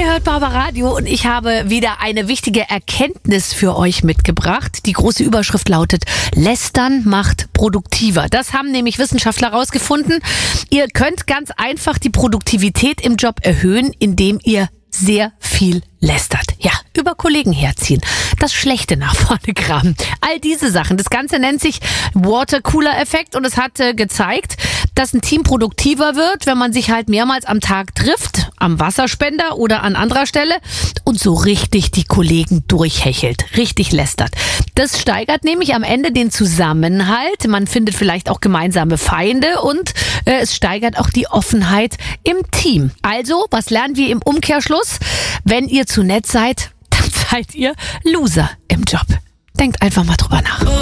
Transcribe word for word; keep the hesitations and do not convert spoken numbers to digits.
Ihr hört Barbaradio und ich habe wieder eine wichtige Erkenntnis für euch mitgebracht. Die große Überschrift lautet: Lästern macht produktiver. Das haben nämlich Wissenschaftler herausgefunden. Ihr könnt ganz einfach die Produktivität im Job erhöhen, indem ihr sehr viel lästert. Ja, über Kollegen herziehen, das Schlechte nach vorne graben. All diese Sachen. Das Ganze nennt sich Watercooler-Effekt und es hat äh, gezeigt, dass ein Team produktiver wird, wenn man sich halt mehrmals am Tag trifft, am Wasserspender oder an anderer Stelle und so richtig die Kollegen durchhechelt, richtig lästert. Das steigert nämlich am Ende den Zusammenhalt. Man findet vielleicht auch gemeinsame Feinde und äh, es steigert auch die Offenheit im Team. Also, was lernen wir im Umkehrschluss? Wenn ihr zu nett seid, dann seid ihr Loser im Job. Denkt einfach mal drüber nach.